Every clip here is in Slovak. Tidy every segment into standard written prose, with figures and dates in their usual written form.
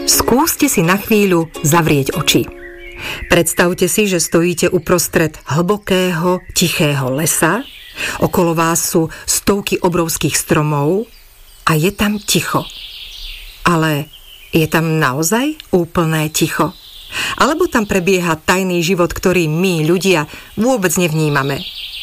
Skúste si na chvíľu zavrieť oči. Predstavte si, že stojíte uprostred hlbokého, tichého lesa, okolo vás sú stovky obrovských stromov a je tam ticho. Ale je tam naozaj úplné ticho? Alebo tam prebieha tajný život, ktorý my, ľudia, vôbec nevnímame?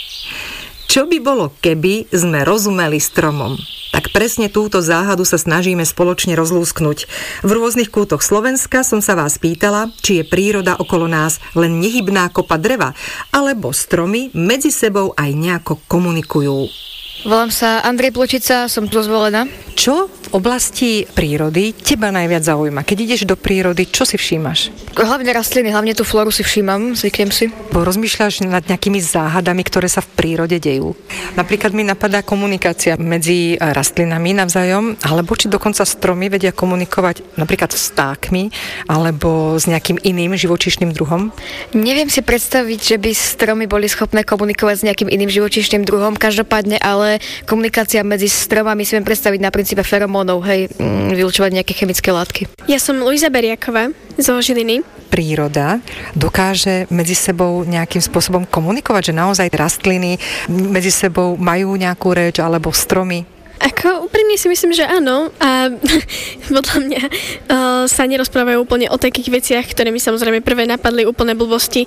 Čo by bolo, keby sme rozumeli stromom? Tak presne túto záhadu sa snažíme spoločne rozlúsknuť. V rôznych kútoch Slovenska som sa vás pýtala, či je príroda okolo nás len nehybná kopa dreva, alebo stromy medzi sebou aj nejako komunikujú. Volám sa Andrej Pločica, som tu zvolená. Čo v oblasti prírody teba najviac zaujíma? Keď ideš do prírody, čo si všímaš? Hlavne rastliny, hlavne tú floru si všímam, zvyknem si. Rozmýšľaš nad nejakými záhadami, ktoré sa v prírode dejú? Napríklad mi napadá komunikácia medzi rastlinami navzájom, alebo či dokonca stromy vedia komunikovať napríklad s vtákmi, alebo s nejakým iným živočíšnym druhom? Neviem si predstaviť, že by stromy boli schopné komunikovať s nejakým iným živočíšnym druhom, každopádne, ale komunikácia medzi stromami si viem predstaviť na princípe feromónov, vylučovať nejaké chemické látky. Ja som Luisa Beriaková zo Žiliny. Príroda dokáže medzi sebou nejakým spôsobom komunikovať, že naozaj rastliny medzi sebou majú nejakú reč, alebo stromy? Ako úprimne si myslím, že áno a podľa mňa sa nerozprávajú úplne o takých veciach, ktoré mi samozrejme prvé napadli úplne blbosti,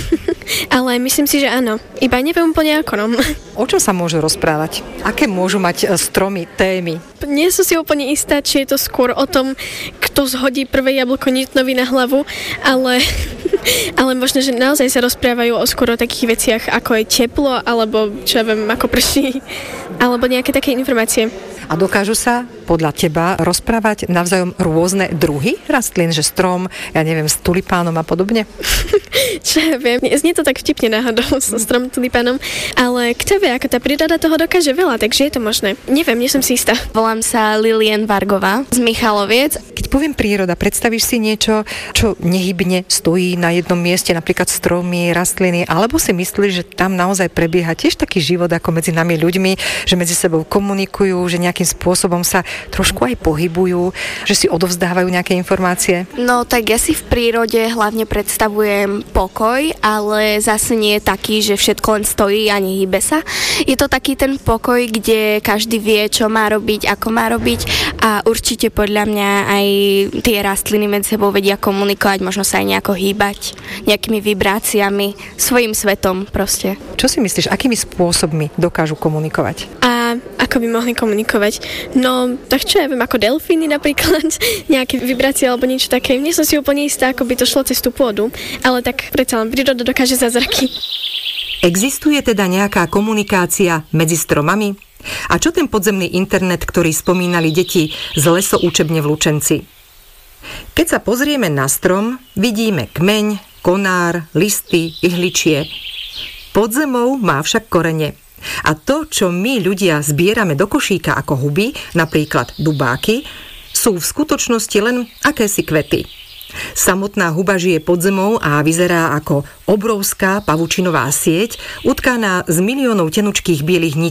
ale myslím si, že áno. Iba neviem úplne ako. O čom sa môžu rozprávať? Aké môžu mať stromy témy? Nie som si úplne istá, či je to skôr o tom, kto zhodí prvé jablko Newtonovi na hlavu, ale možno, že naozaj sa rozprávajú skôr o takých veciach, ako je teplo, alebo čo ja viem, ako prší, alebo nejaké také informácie. A dokážu sa podľa teba rozprávať navzájom rôzne druhy rastlín, že strom, ja neviem, s tulipánom a podobne? Čo ja viem, znie to tak vtipne náhodou so strom tulipánom, ale kto vie, ako tá príroda toho dokáže veľa, takže je to možné. Neviem, nie som si istá. Volám sa Lilian Vargová z Michaloviec. Keď poviem príroda, predstavíš si niečo, čo nehybne stojí na jednom mieste, napríklad stromy, rastliny, alebo si myslíš, že tam naozaj prebieha tiež taký život ako medzi nami ľuďmi, že medzi sebou komunikujú, že nejakým spôsobom sa trošku aj pohybujú, že si odovzdávajú nejaké informácie? No tak ja si v prírode hlavne predstavujem pokoj, ale zase nie je taký, že všetko len stojí a nehybe sa. Je to taký ten pokoj, kde každý vie, čo má robiť, ako má robiť a určite podľa mňa aj tie rastliny medzi sebou vedia komunikovať, možno sa aj nejako hýbať nejakými vibráciami, svojím svetom proste. Čo si myslíš, akými spôsobmi dokážu komunikovať? A ako by mohli komunikovať? No, tak čo ja viem, ako delfíny napríklad, nejaké vibrácie alebo niečo také. Nie som si úplne istá, ako by to šlo cez tú pôdu, ale tak predsa len príroda dokáže zázraky. Existuje teda nejaká komunikácia medzi stromami? A čo ten podzemný internet, ktorý spomínali deti z lesoučebne v Lučenci? Keď sa pozrieme na strom, vidíme kmeň, konár, listy, ihličie. Pod zemou má však korene. A to, čo my ľudia zbierame do košíka ako huby, napríklad dubáky, sú v skutočnosti len akési kvety. Samotná huba žije pod zemou a vyzerá ako obrovská pavučinová sieť, utkaná z miliónov tenučkých bielých nitiek.